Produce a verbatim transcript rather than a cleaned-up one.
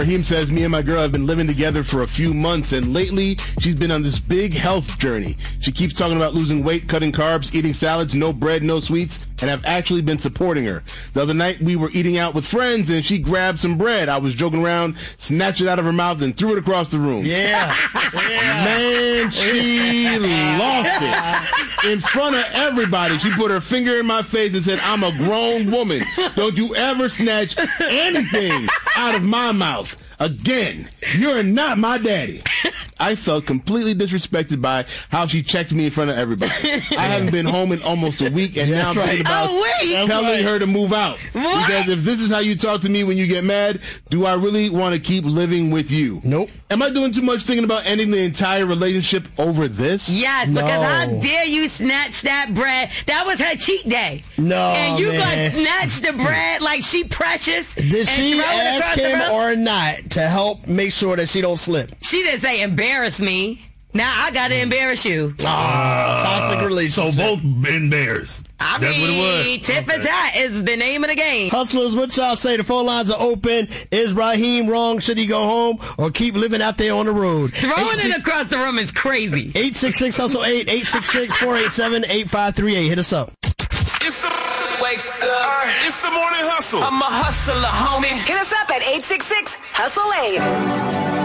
Raheem says, me and my girl have been living together for a few months, and lately she's been on this big health journey. She keeps talking about losing weight, cutting carbs, eating salads, no bread, no sweets, and I've actually been supporting her. The other night we were eating out with friends, and she grabbed some bread. I was joking around, snatched it out of her mouth, and threw it across the room. Yeah. yeah. Man, she lost it. In front of everybody, she put her finger in my face and said, I'm a grown woman. Don't you ever snatch anything out of my mouth. Again, you're not my daddy. I felt completely disrespected by how she checked me in front of everybody. I haven't been home in almost a week, and That's now I'm right. thinking about Oh, wait. telling right. her to move out. What? Because if this is how you talk to me when you get mad, do I really want to keep living with you? Nope. Am I doing too much thinking about ending the entire relationship over this? Yes, because No. how dare you snatch that bread? That was her cheat day. No, And you man. gonna snatch the bread like she precious? Did and she throw it ask across the him room? or not to help make sure that she don't slip? She didn't say embarrass me. Now I gotta embarrass you. Ah, toxic relationship. So both embarrassed. I That's mean, what it was. tip for tat is the name of the game. Hustlers, what y'all say? The phone lines are open. Is Raheem wrong? Should he go home or keep living out there on the road? Throwing it across the room is crazy. eight six six hustle eight, eight six six, four eight seven, eight five three eight. Hit us up. It's the wake up. It's the morning hustle. I'm a hustler, homie. Hit us up at eight six six hustle eight.